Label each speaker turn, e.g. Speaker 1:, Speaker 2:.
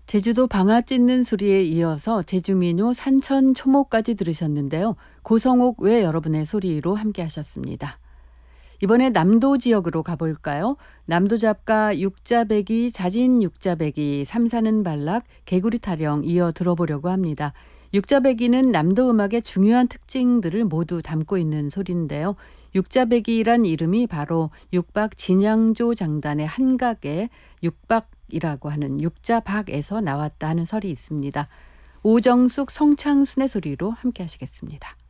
Speaker 1: 제주도 방아 찧는 소리에 이어서 제주민요 산천 초모까지 들으셨는데요. 고성옥 외 여러분의 소리로 함께 하셨습니다. 이번에 남도 지역으로 가볼까요? 남도 잡가 육자배기, 자진 육자배기, 삼사는 발락, 개구리 타령 이어 들어보려고 합니다. 육자배기는 남도 음악의 중요한 특징들을 모두 담고 있는 소리인데요. 육자배기란 이름이 바로 육박 진양조 장단의 한각에 육박이라고 하는 육자박에서 나왔다 하는 설이 있습니다. 오정숙, 성창순의 소리로 함께 하시겠습니다.